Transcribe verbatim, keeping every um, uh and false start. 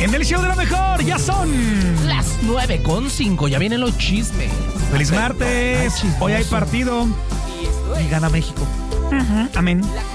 En el show de la mejor, ya son las nueve con cinco, ya vienen los chismes. Feliz martes. Hoy hay partido y gana México. Uh-huh. Amén.